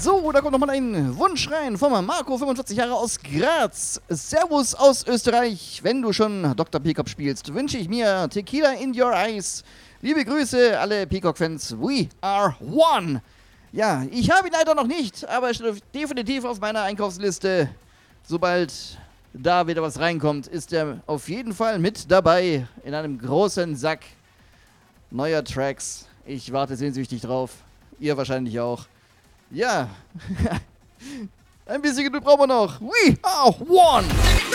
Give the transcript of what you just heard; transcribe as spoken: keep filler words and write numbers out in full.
So, da kommt nochmal ein Wunsch rein von Marco, fünfundvierzig Jahre aus Graz. Servus aus Österreich. Wenn du schon Doktor Peacock spielst, wünsche ich mir Tequila in your eyes. Liebe Grüße, alle Peacock-Fans. We are one. Ja, ich habe ihn leider noch nicht, aber er steht definitiv auf meiner Einkaufsliste. Sobald da wieder was reinkommt, ist er auf jeden Fall mit dabei in einem großen Sack neuer Tracks. Ich warte sehnsüchtig drauf. Ihr wahrscheinlich auch. Ja, ein bisschen Geduld brauchen wir noch. We are one!